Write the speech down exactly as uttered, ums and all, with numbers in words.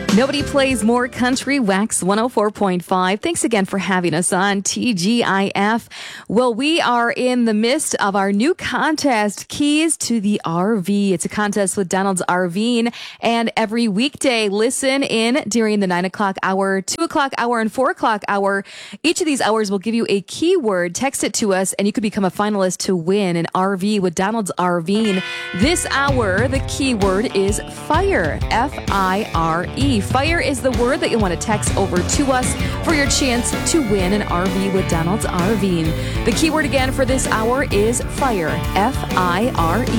Nobody plays more country. Wax one oh four point five. Thanks again for having us on T G I F. Well, we are in the midst of our new contest, Keys to the R V. It's a contest with Donald's RVing, and every weekday, listen in during the nine o'clock hour, two o'clock hour, and four o'clock hour. Each of these hours will give you a keyword. Text it to us, and you could become a finalist to win an R V with Donald's RVing. This hour, the keyword is fire. F I R E. Fire is the word that you want to text over to us for your chance to win an R V with Donald's RVing. The keyword again for this hour is fire. F I R E.